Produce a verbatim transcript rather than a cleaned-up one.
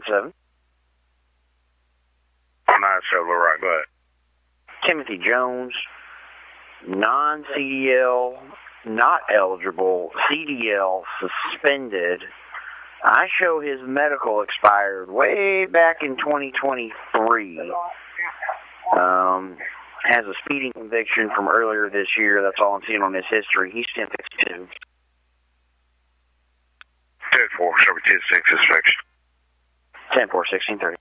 seven seven. nine seven, right, go ahead. Timothy Jones, non-C D L, not eligible, C D L suspended. I show his medical expired way back in twenty twenty-three. Um, has a speeding conviction from earlier this year. That's all I'm seeing on his history. He's ten sixty-two. ten four, seventeen six inspection. ten four, sixteen thirty.